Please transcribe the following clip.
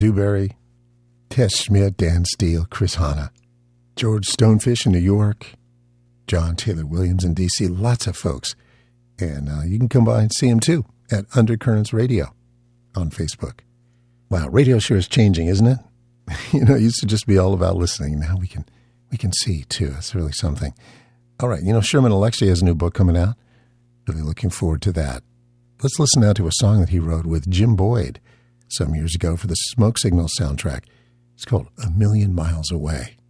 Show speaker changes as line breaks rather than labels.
Dewberry, Tess Schmidt, Dan Steele, Chris Hanna, George Stonefish in New York, John Taylor Williams in D.C., lots of folks. And you can come by and see them too at Undercurrents Radio on Facebook. Wow, radio sure is changing, isn't it? It used to just be all about listening. Now we can see too. It's really something. All right, Sherman Alexie has a new book coming out. Really looking forward to that. Let's listen now to a song that he wrote with Jim Boyd some years ago for the Smoke Signal soundtrack. It's called A Million Miles Away.